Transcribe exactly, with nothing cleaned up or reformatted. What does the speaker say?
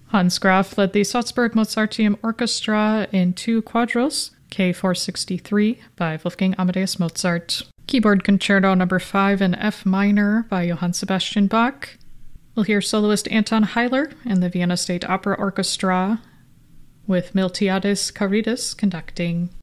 Hans Graf led the Salzburg Mozarteum Orchestra in two quadrilles, K four sixty-three by Wolfgang Amadeus Mozart. Keyboard Concerto number five in F minor by Johann Sebastian Bach. We'll hear soloist Anton Heiler and the Vienna State Opera Orchestra with Miltiades Caridas conducting.